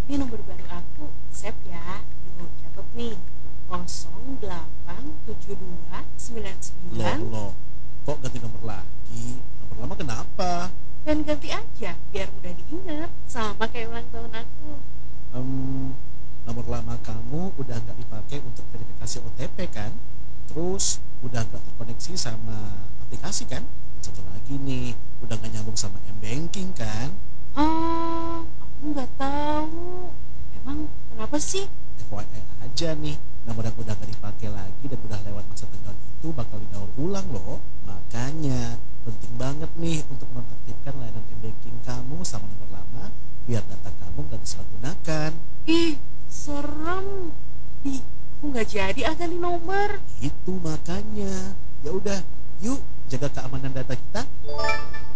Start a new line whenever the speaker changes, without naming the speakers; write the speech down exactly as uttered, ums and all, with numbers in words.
Ini nomor baru aku, save ya. Yuk, catat nih. nol delapan tujuh dua sembilan
Loh,
sembilan.
loh. Kok ganti nomor lagi? Nomor lama kenapa?
Dan ganti aja, biar mudah diingat. Sama kayak ulang tahun aku.
Em, Nomor lama kamu udah nggak dipakai untuk verifikasi O T P kan? Terus udah nggak terkoneksi sama aplikasi kan? Dan satu lagi nih, udah nggak nyambung sama M-Banking kan?
Ah, aku nggak tahu. Emang kenapa sih?
F Y I aja nih, nomor yang udah nggak dipakai lagi dan udah lewat masa tenggang itu bakal didaur ulang loh. Makanya penting banget nih untuk nonaktifkan layanan M-Banking kamu sama nomor lama biar data kamu nggak disalahgunakan.
Ih, serem. Ih, aku nggak jadi ah ganti nomor.
Itu makanya. Ya udah, yuk jaga keamanan data kita.